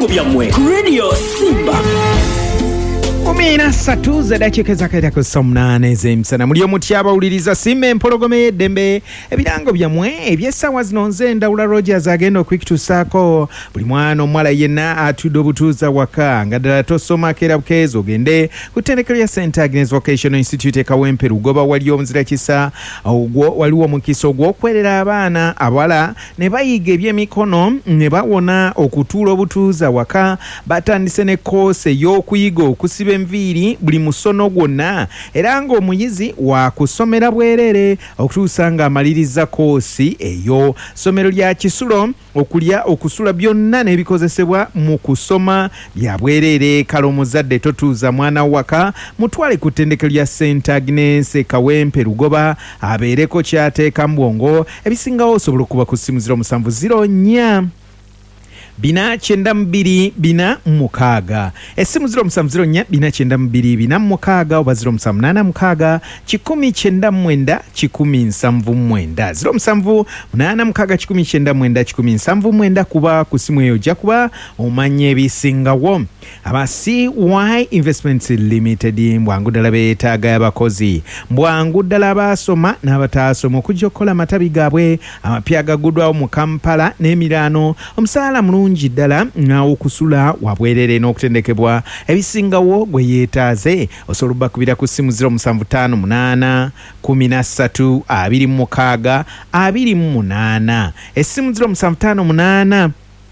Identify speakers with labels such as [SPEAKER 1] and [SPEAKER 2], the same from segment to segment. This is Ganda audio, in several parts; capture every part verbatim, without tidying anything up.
[SPEAKER 1] ebirango byammwe ku Radio Simba.
[SPEAKER 2] Kumina satuza dakika zakaita ku somnane ez'emisana muli omutya abawuliriza Simba empologoma y'eddembe ebirango byammwe ebyesawa zino nze Ndawula Rogers agenda okwikutusaako buli mwana omuwala yenna atudde obutuuza waka nga ddala tosoma keera bukeezi ogende ku ttendekero lya Saint Agnes Vocational Institute e Kawempe Lugoba wali omuzira kisa ogwo waliwo omukisa ogw'okwerera abaana abawala ne bayiga ebyemikono ne bawona okutuula obutuuza waka batandise ne koose ey'okuyiga okusiba enviiri buli musono gwonna era ng'omuyizi wa kusomera bwerere okutuusa ng'amaliriza koosi eyo. Ssomero lya Kisulo okulya okusula byonna n'ebikozesebwa mu kusoma bya bwerere. Kale omuzadde totuuza mwana waka mutwale ku ttendekero lya Saint Agnes Kawempe Lugoba abeereko kyateeka mu bwongo. Ebisingawo osobola okuba ku ssimu ziro musanvu ziro nnya bina kyenda mbiri bina mukaaga essimu ziro musanvu ziro nnya bina kyenda mbiri bina mukaaga oba ziro musanvu munaana mukaaga kikumi kyenda mwenda kikumi nsanvu mwenda ziro musanvu munaana mukaaga kikumi kyenda mwenda kikumi nsanvu mwenda kuba ku ssimu eyo ojja kuba omanya ebisingawo. aba C Y Investments Limited mbwangu ddala beetaaga abakozi mbwangu ddala abaasoma n'abataasoma okujja okukola amatabi gaabwe amapya agaguddwawo mu Kampala n'Emiraano. Omusaala mulungi ddala okusula wabwerere n'okutendekebwa. Ebisingawo gwe yeetaaze osobola obbakubira ku ssimu ziro musanvu ttaano munaana kumi na ssatu abiri mu mukaaga abiri mu munaana essimu ziro musanvu ttaano munaana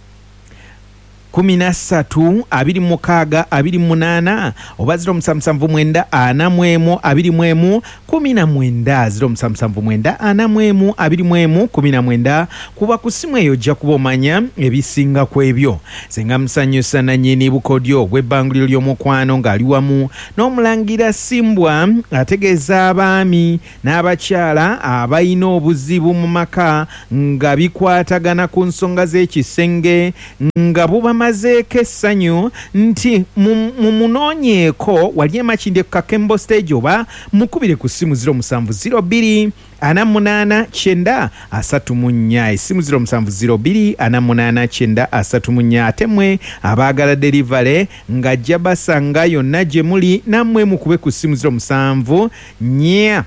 [SPEAKER 2] kumi na ssatu abiri mu mukaaga abiri mu munaana oba ziro musanvu musanvu mwenda ana mu emu abiri mu emu kumi na mwenda ziro musanvu musanvu mwenda ana mu emu abiri mu emu kumi na mwenda kuba ku ssimu eyo ojja kuba omanya ebisinga ku ebyo. Senga musanyusa nannyini bukodyo bw'ebbanguliro ly'omukwano ng'ali wamu n'omulangira Simbwa ategeeza abaami n'abakyala abalina obuzibu mu maka nga bikwatagana ku nsonga z'ekisenge nga buba mazeeko essanyu nti mumunoonyeeko wali emakindi ku Kakembo stage oba mukubire ku ssimu ziro musanvu ziro bbiri ana munaana kyenda asatu mu nnya essimu ziro musanvu ziro bbiri ana munaana kyenda asatu mu nnya ate mmwe abaagala derivale ng'ajja basanga yonna gye muli nammwe mukube ku ssimu ziro musanvu nnya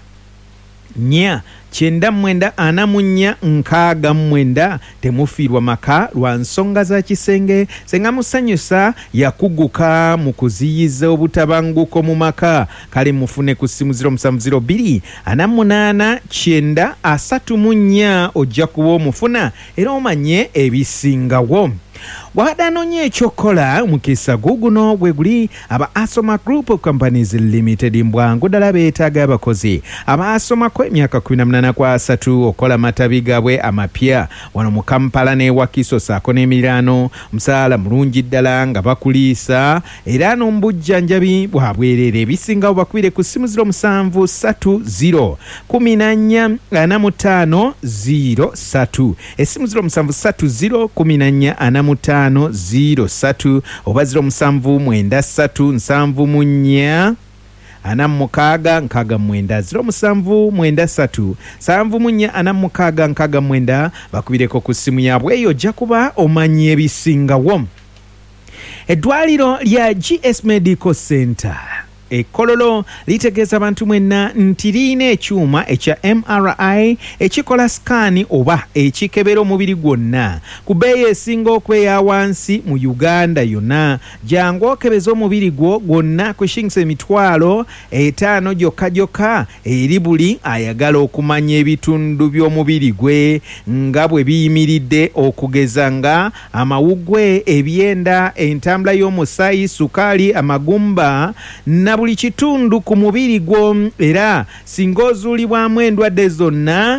[SPEAKER 2] nnya kyenda mwenda ana mu nnya nkaaga mwenda. Temufiirwa maka lwa nsonga za kisenge. Senga musanyusa yakuguka mu kuziyiza obutabanguko mu maka. Kale mufune ku ssimu ziro musanvu ziro bbiri ana munaana kyenda asatu mu nnya ojja kuba omufuna era omanye ebisingawo. Bw'adaanoonya ekyokola mukisa guguno bwe guli aba Asoma Group of Companies Limited mbwangu ddala beetaaga abakozi abaasomako emyaka kumi na munaana ku asatu okola matabi gaabwe amapya wano mu Kampala n'ewakiso saako n'Emiraano. Musaala mulungi ddala nga bakuliisa era n'omubujjanjabi bwa bwerere. Ebisingawo bakubire ku ssimu ziro musanvu ssatu ziro kumi na nnya ana mu ttaano ziro ssatu essimu ziro musanvu ssatu ziro kumi na nnya ana mu ttaano ziro ssatu oba ziro musanvu mwenda ssatu nsanvu mu nnya ana mu mukaaga nkaaga mwenda ziro musanvu mwenda ssatu sanvu mu nnya ana mu mukaaga nkaaga mwenda bakubireko ku ssimu yaabwe eyo ojja kuba omanya ebisingawo. Eddwaliro lya G S Medical Center Ekololo litegeeza abantu mwenna nti liina ekyuma ekya M R I ekikola sikaani oba ekikebera omubiri gwonna ku bbeeyi esinga okweya wansi mu Uganda yonna. Jangu okebeza omubiri gwo gwonna ku shillings emitwalo etaano gyokka gyokka eri buli ayagala okumanya ebitundu by'omubiri gwe nga bwe biyimiridde okugeza nga amawuggwe, ebyenda, entambula y'omusaayi, sukaali, amagumba na buli kitundu ku mubiri gwo. Era singa ozuulibwamu endwadde zonna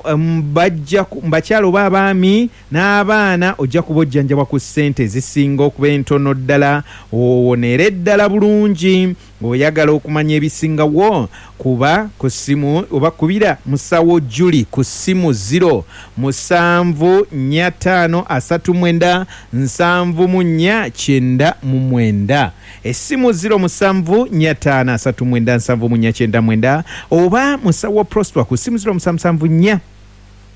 [SPEAKER 2] bajja bakyala oba abaami n'abaana ojja kuba ojjanjabwa ku ssente ezisinga okuba entono ddala. Owonere ddala bulungi ng'oyagala okumanya ebisingawo kuba ku ssimu oba kubira musawo Juli ku ssimu ziro musanvu nnya ttaano asatu mwenda nsanvu mu nnya kyenda mu mwenda essimu ziro musanvu nnya ttaano asatu mwenda nsanvu mu nnya kyenda mwenda oba musawo Prosper ku ssimu ziro musanvu nnya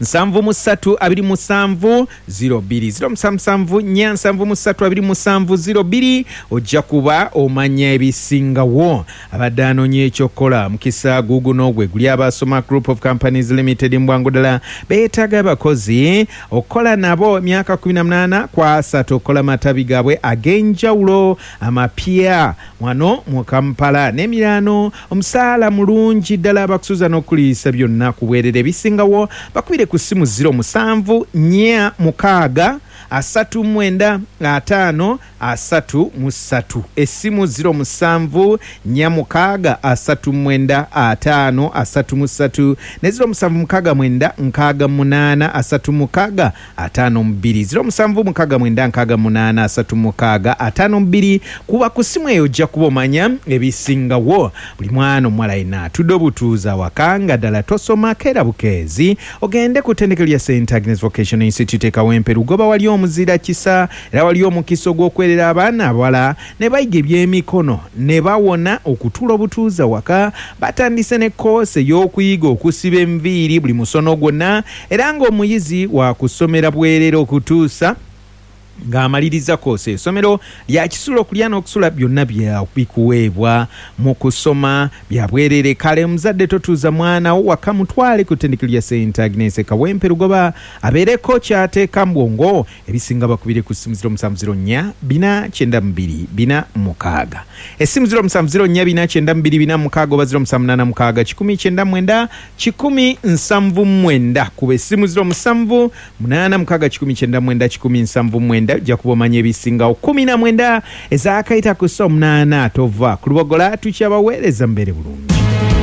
[SPEAKER 2] nsanvu mu ssatu abiri mu nsanvu zero bbiri zero musanvu musanvu nnya nsanvu mu ssatu abiri mu nsanvu zero bbiri ojja kuba omanya ebisingawo. Abadde anoonya ekyokukola mukisa guguno gwe guli abasoma Group of Companies Limited mbwangu ddala beetaaga abakozi okukola nabo emyaka kumi na munaana kwa asatu okukola matabi gaabwe ag'enjawulo amapya wano mu Kampala n'emirano. Omusaala mulungi ddala abakusuuza n'okuliisa byonna ku bwerere ebisingawo bakubire ku ssimu zero musanvu nnya mukaaga asatu mwenda ataano asatu mu ssatu essimu zero musanvu nnya mukaaga asatu mwenda ataano asatu mu ssatu ne zero musanvu mukaaga mwenda nkaaga munaana asatu mukaaga ataano mu bbiri zero musanvu mukaaga mwenda nkaaga munaana asatu mukaaga ataano mu bbiri. Kuba ku ssimu eyo ojja kuba omanya ebisingawo. Buli mwana omuwala yenna atudde obutuuza waka nga ddala tosomako era bukeezi ogende ku ttendekero lya Saint Agnes Vocational Institute e Kawempe Lugoba wali omuzira kisa era wali omukisa ogw'okwerera abaana abawala ne bayiga ebyemikono ne bawona okutuula obutuuza waka. Batandise ne kkoose ey'okuyiga okusiba enviiri buli musono gwonna era ng'omuyizi wa kusomera bwerere okutuusa ng'amaliriza kkoose. Essomero lya kisulo okulya n'okusula byonna bikuweebwa mu kusoma bya bwerere. Kale muzadde totuuza mwana wo waka mutwale ku ttendekero lya Saint Agnes e Kawempe Lugoba abeereko ky'ateeka mu bwongo. Ebisinga bakubire ku ssimu zero musanvu zero nnya bina kyenda mu bbiri bina mukaaga essimu zero musanvu zero nnya bina kyenda mu bbiri bina mukaaga oba zero musanvu munaana mukaaga kikumi kyenda mwenda kikumi nsanvu mwenda kuba essimu zero musanvu munaana mukaaga kikumi kyenda mwenda kikumi nsanvu mwenda ojja kuba omanya ebisingawo kumi na mwenda ezaakayita ku ssa omunaana tova ku lubogola tukyabaweereza mbeere bulungi.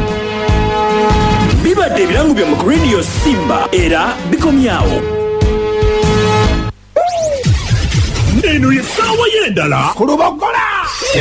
[SPEAKER 1] Bibadde ebirango bya mu Radio Simba era bikomyawo. Neno ye ssaawa y'endala ku lubogola.